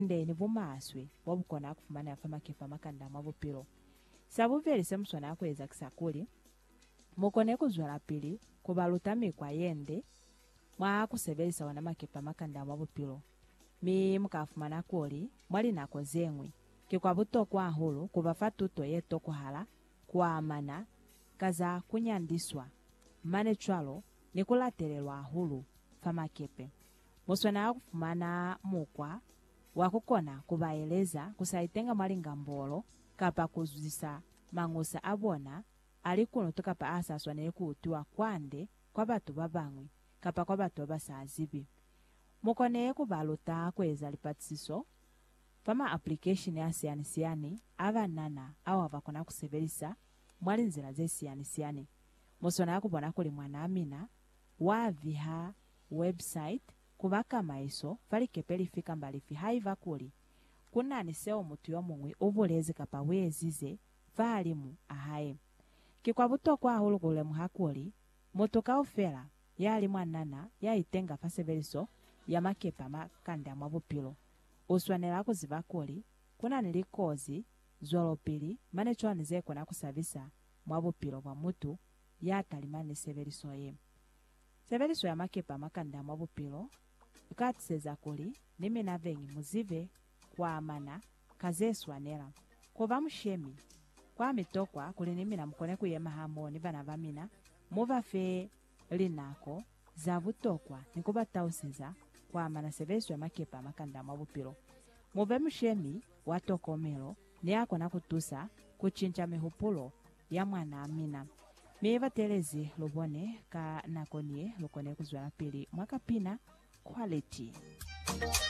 ndeni bumaswe wabukona akufumana yafa makepa makanda mabupilo sabuveli semuswana akweza kisakuli mukone kuzwala pili kubaluta kwa yende mwa kusebelisa wana makepa makanda mabupilo mi mukafumana kuli mwali nako zengwi kikwa buto kwa hulu kubafa tuto yeto kuhala kwa amana kaza kunyandiswa mane chwalo nikulaterelwa hulu famakepe muswana akufumana mukwa wakukona kubaeleza kusaitenga malinga mbolo kapa kuzisa mangusa abona ali kuno tukapa asaswa ne kuutiwa kwande kwa batu babangwi kapa kwa batu basazibi mukone kubaluta kweza lipatisiso fama application ya siani avanana awa bakona kusebelisa mwali nzira ze siani musona yakubona kuli mwana amina waviha website kubaka maiso falikepeli fika mbalifi haiva kuli kunani seo mutu yomungwi ubulezi kapa wezize faalimu ahaye kikwa buto kwa hulu kule muhakuli motoka ofela yali mwanana yaitenga fasebeliso ya makepa makanda mwabupilo uswanela kuziva kuli kunani likozi zolopili mane chwani zeko na kusabisa mwabupilo bwa mutu yatalimane sebeliso ye sebeliso ya makepa makanda mwabupilo ukatiseza kuli nime na vengi muzive kwa amana kazeswanela kuva mushemi kwa mitokwa kuli nimi na mkone kuyema hamoni vana vamina muvafe linako za vutokwa nikuba tauseza kwa amana sebeliso ya makepa makanda mwabupilo muve mushemi watokomelo ni ako na kutusa kuchincha mihupulo ya mwana amina miva telezi lubone ka nakonie lukone kuzwala pili mwakapina quality